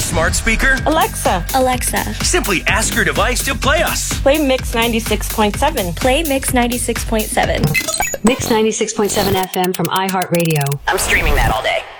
smart speaker? Alexa. Simply ask your device to play us. Play Mix 96.7. Play Mix 96.7. Mix 96.7 FM from iHeartRadio. I'm streaming that all day.